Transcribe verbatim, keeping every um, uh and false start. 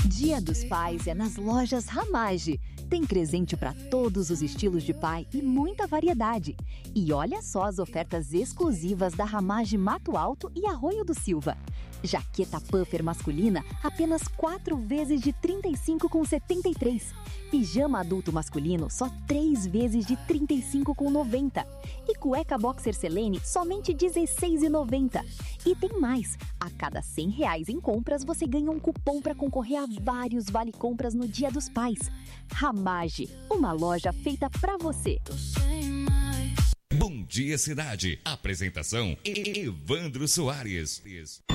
Dia dos Pais é nas lojas Ramage. Tem presente para todos os estilos de pai e muita variedade. E olha só as ofertas exclusivas da Ramage Mato Alto e Arroio do Silva. Jaqueta puffer masculina, apenas quatro vezes de trinta e cinco reais com setenta e três centavos. Pijama adulto masculino, só três vezes de trinta e cinco reais com noventa centavos. E cueca boxer Selene, somente dezesseis reais e noventa centavos. E tem mais! A cada cem reais em compras, você ganha um cupom para concorrer a vários vale-compras no Dia dos Pais. Ramage, uma loja feita para você. Bom Dia Cidade. Apresentação: Evandro Soares.